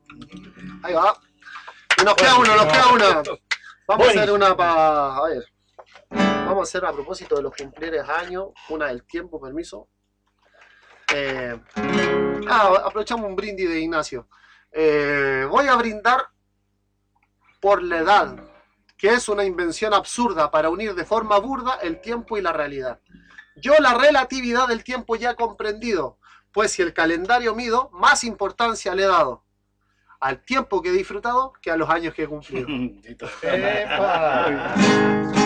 Ahí va. Y nos queda uno, nos queda una. Vamos a hacer una para... A ver. Vamos a hacer a propósito de los cumpleaños años. Una del tiempo, permiso. Aprovechamos un brindis de Ignacio. Voy a brindar por la edad, que es una invención absurda para unir de forma burda el tiempo y la realidad. Yo la relatividad del tiempo ya he comprendido, pues si el calendario mido, más importancia le he dado al tiempo que he disfrutado que a los años que he cumplido. ¡Epa!